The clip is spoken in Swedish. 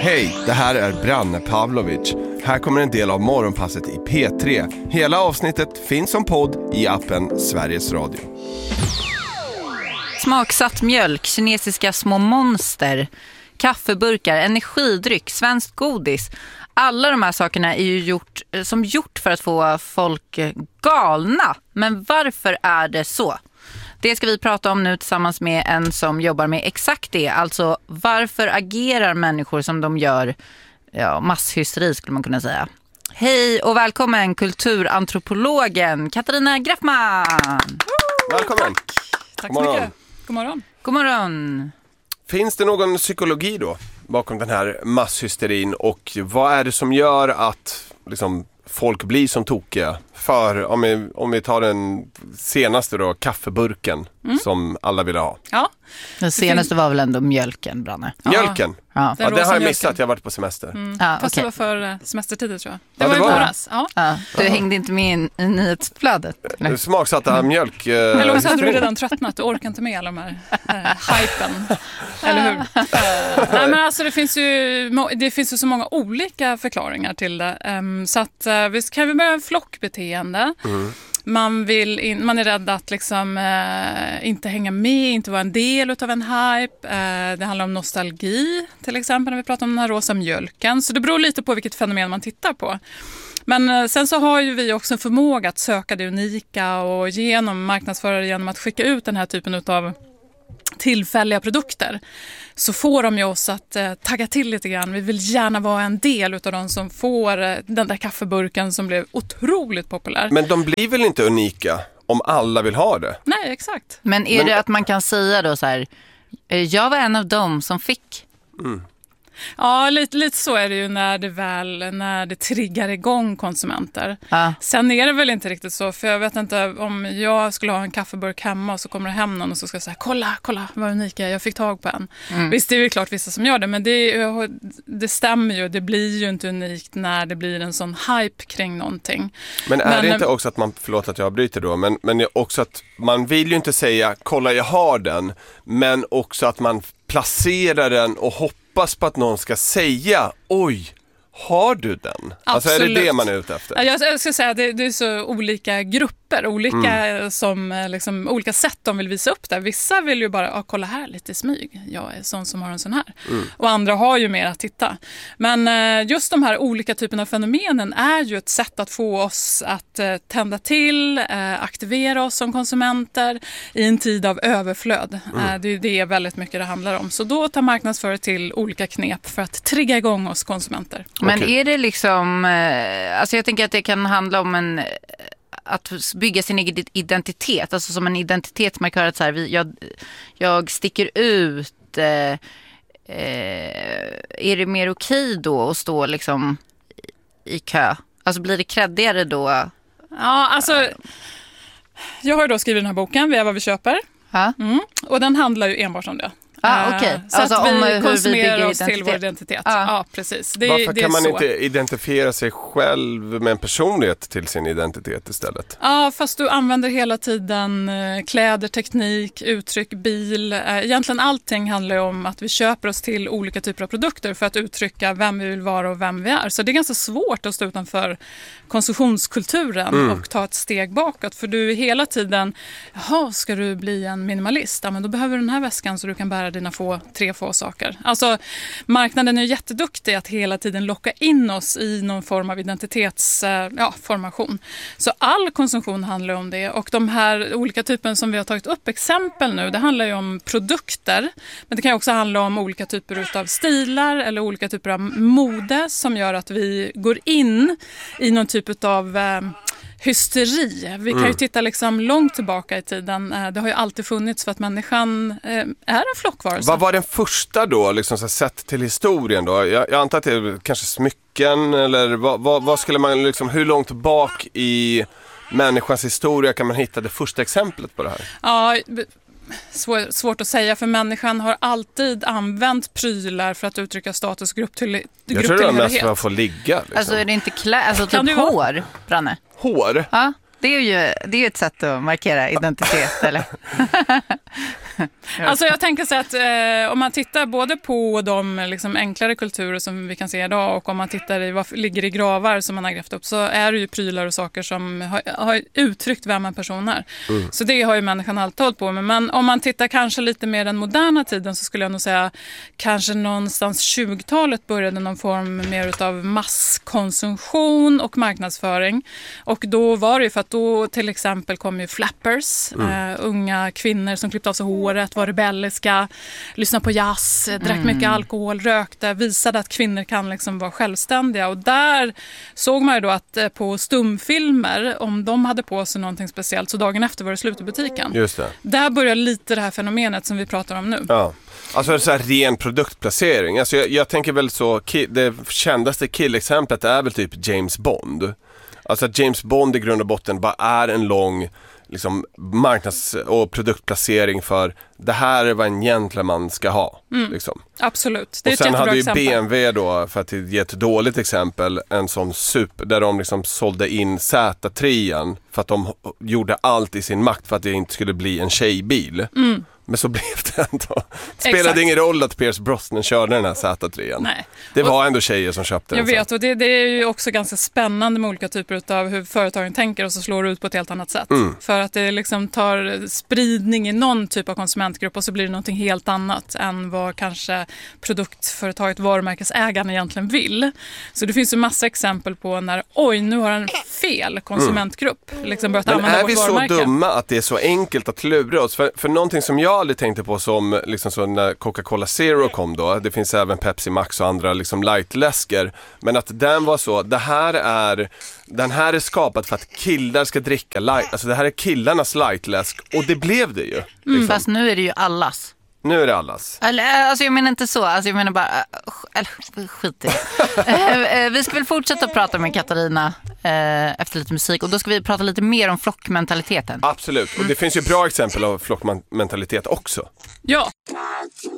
Hej, det här är Branne Pavlovic. Här kommer en del av morgonpasset i P3. Hela avsnittet finns som podd i appen Sveriges Radio. Smaksatt mjölk, kinesiska små monster, kaffeburkar, energidryck, svenskt godis. Alla de här sakerna är ju gjort för att få folk galna. Men varför är det så? Det ska vi prata om nu tillsammans med en som jobbar med exakt det. Alltså varför agerar människor som de gör? Ja, masshysteri skulle man kunna säga. Hej och välkommen kulturantropologen Katarina Graffman. Välkommen. Tack så mycket. God morgon. God morgon. Finns det någon psykologi då bakom den här masshysterin och vad är det som gör att liksom, folk blir som tokiga? För om vi tar den senaste då, kaffeburken som alla vill ha. Ja. Den senaste var väl ändå mjölken, Branne? Mjölken? Ja. Ja, det har jag missat, jag har varit på semester. Fast det var för semestertider tror jag. Ja, Det det var var i våras. Ja. Du hängde inte med i nyhetsflödet? Eller? Smaksatta mjölk. Eller så hade du redan tröttnat, du orkar inte med alla de här hypen. Eller hur? Nej, men alltså, det finns ju så många olika förklaringar till det. Så att visst kan vi börja flockbeteende. Man är rädd att liksom, inte hänga med, inte vara en del av en hype. Det handlar om nostalgi till exempel när vi pratar om den här rosa mjölken. Så det beror lite på vilket fenomen man tittar på. Men sen så har ju vi också en förmåga att söka det unika och marknadsföra genom att skicka ut den här typen av tillfälliga produkter. Så får de ju oss att tagga till lite grann. Vi vill gärna vara en del av de som får den där kaffeburken som blev otroligt populär. Men de blir väl inte unika om alla vill ha det? Nej, exakt. Men är det att man kan säga då så här, jag var en av dem som fick? Ja, lite så är det ju när det triggar igång konsumenter. Sen är det väl inte riktigt så, för jag vet inte om jag skulle ha en kaffeburk hemma och så kommer det hem någon och så ska jag säga kolla vad unik jag fick tag på en. Visst, det är ju klart vissa som gör det, men det stämmer ju, det blir ju inte unikt när det blir en sån hype kring någonting. Men är det inte också att man, förlåt att jag bryter då, men också att man vill ju inte säga kolla jag har den, men också att man placerar den och hoppas på att någon ska säga oj, har du den? Absolut. Alltså är det man är ute efter? Jag ska säga att det är så olika grupper, olika sätt de vill visa upp det. Vissa vill ju bara, kolla här lite i smyg, jag är sån som har en sån här. Och andra har ju mer att titta. Men just de här olika typerna av fenomenen är ju ett sätt att få oss att tända till, aktivera oss som konsumenter i en tid av överflöd. Det är väldigt mycket det handlar om. Så då tar marknadsförare till olika knep för att trigga igång oss konsumenter. Men är det liksom, alltså jag tänker att det kan handla om att bygga sin egen identitet, alltså som en identitetsmarkör, att så här, jag sticker ut, är det mer okej då att stå liksom i kö? Alltså blir det kreddigare då? Ja, alltså jag har då skrivit den här boken, Vi är vad vi köper. Och den handlar ju enbart om det. Okay. Så alltså att vi konsumerar oss till vår identitet. Ja, precis. Varför kan man inte identifiera sig själv med en personlighet till sin identitet istället? Ja, fast du använder hela tiden kläder, teknik, uttryck, bil. Egentligen allting handlar om att vi köper oss till olika typer av produkter för att uttrycka vem vi vill vara och vem vi är. Så det är ganska svårt att stå utanför konsumtionskulturen och ta ett steg bakåt. För du är hela tiden, ska du bli en minimalist? Ja, men då behöver du den här väskan så du kan bära dina tre få saker. Alltså, marknaden är jätteduktig att hela tiden locka in oss i någon form av identitetsformation. Så all konsumtion handlar om det. Och de här olika typen som vi har tagit upp exempel nu, det handlar ju om produkter. Men det kan också handla om olika typer av stilar eller olika typer av mode som gör att vi går in i någon typ av hysteri. Vi kan ju titta liksom långt tillbaka i tiden. Det har ju alltid funnits för att människan är en flockvarelse. Vad var den första då, liksom så sett till historien då? Jag antar att det är kanske smycken eller vad skulle man liksom, hur långt bak i människans historia kan man hitta det första exemplet på det här? Ja, svårt att säga, för människan har alltid använt prylar för att uttrycka statusgrupp till jag tror det är mest för att få ligga liksom. Alltså är det inte typ hår, Branne? Hår? Ja, Det är ju ett sätt att markera identitet, eller? Alltså jag tänker så att om man tittar både på de liksom enklare kulturer som vi kan se idag och om man tittar i vad ligger i gravar som man har grävt upp, så är det ju prylar och saker som har uttryckt vem en person är. Så det har ju människan alltid hållit på med. Men om man tittar kanske lite mer den moderna tiden, så skulle jag nog säga kanske någonstans 20-talet började någon form mer av masskonsumtion och marknadsföring. Och då var det ju för att då till exempel kom ju flappers, unga kvinnor som klippte av sig håret, var rebelliska, lyssnade på jazz, drack mycket alkohol, rökte, visade att kvinnor kan liksom vara självständiga. Och där såg man ju då att på stumfilmer, om de hade på sig någonting speciellt, så dagen efter var det slut i butiken. Just det. Där börjar lite det här fenomenet som vi pratar om nu. Ja. Alltså så här ren produktplacering. Alltså jag tänker väl så, det kändaste killexemplet är väl typ James Bond. Alltså att James Bond i grund och botten bara är en lång liksom marknads- och produktplacering för det här är vad en gentleman ska ha. Liksom. Absolut, det är och sen hade ju exempel. BMW då, för att ge ett dåligt exempel, en sån super där de liksom sålde in Z3 för att de gjorde allt i sin makt för att det inte skulle bli en tjejbil. Men så blev det ändå. Det spelade ingen roll att Pierce Brosnan körde den här Z3. Nej. Det var ändå tjejer som köpte den. Jag vet, och det är ju också ganska spännande med olika typer av hur företagen tänker och så slår det ut på ett helt annat sätt. För att det liksom tar spridning i någon typ av konsumentgrupp och så blir det någonting helt annat än vad kanske produktföretaget, varumärkesägaren egentligen vill. Så det finns ju massa exempel på när, nu har en fel konsumentgrupp liksom börjat använda vårt varumärke. Men är vi så dumma att det är så enkelt att lura oss? För någonting som jag aldrig tänkte på, som liksom så när Coca-Cola Zero kom då, det finns även Pepsi Max och andra liksom light-läsker, men att den var så, den här är skapad för att killar ska dricka light, alltså det här är killarnas light-läsk, och det blev det ju. Liksom. Fast nu är det ju allas. Nu är det allas. Alltså jag menar inte så, alltså jag menar bara, skit i det. Vi ska väl fortsätta att prata med Katarina efter lite musik, och då ska vi prata lite mer om flockmentaliteten. Absolut, och det finns ju bra exempel av flockmentalitet också. Ja.